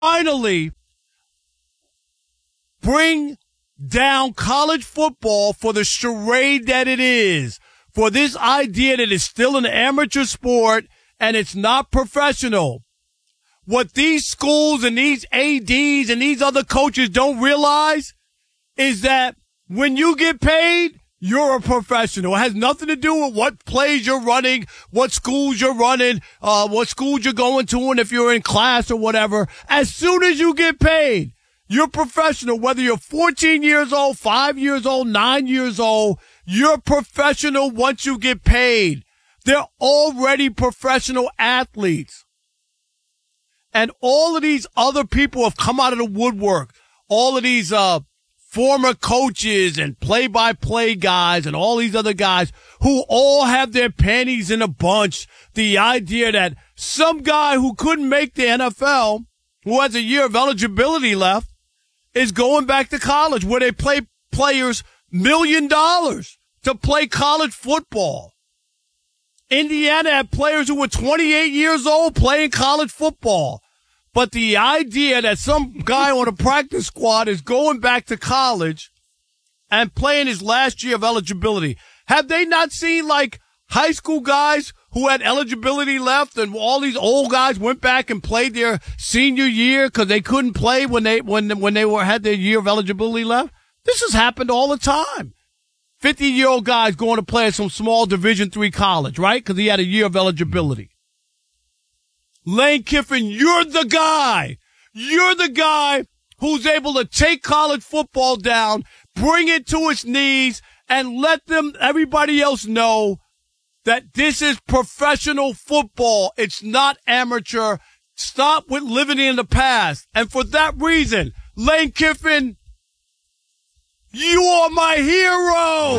finally bring down college football for the charade that it is, for this idea that it's still an amateur sport and it's not professional. What these schools and these ADs and these other coaches don't realize is that when you get paid, you're a professional. It has nothing to do with what plays you're running, what schools you're running, what schools you're going to, and if you're in class or whatever. As soon as you get paid, you're professional. Whether you're 14 years old, 5 years old, 9 years old, you're professional once you get paid. They're already professional athletes. And all of these other people have come out of the woodwork. All of these former coaches and play-by-play guys and all these other guys who all have their panties in a bunch. The idea that some guy who couldn't make the NFL, who has a year of eligibility left, is going back to college where they pay players $1 million to play college football. Indiana had players who were 28 years old playing college football. But the idea that some guy on a practice squad is going back to college and playing his last year of eligibility. Have they not seen like high school guys who had eligibility left and all these old guys went back and played their senior year because they couldn't play when they had their year of eligibility left? This has happened all the time. 50-year-old guys going to play at some small Division III college, right? Because he had a year of eligibility. Lane Kiffin, you're the guy. You're the guy who's able to take college football down, bring it to its knees, and let everybody else know that this is professional football. It's not amateur. Stop with living in the past. And for that reason, Lane Kiffin, you are my hero.